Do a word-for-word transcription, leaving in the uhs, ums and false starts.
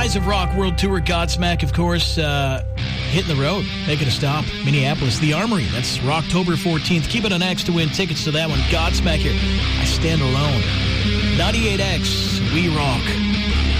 Rise of Rock World Tour, Godsmack, of course, uh, hitting the road, making a stop. Minneapolis, The Armory. That's October fourteenth. Keep it on X to win tickets to that one. Godsmack here. I stand alone. ninety-eight X, we rock.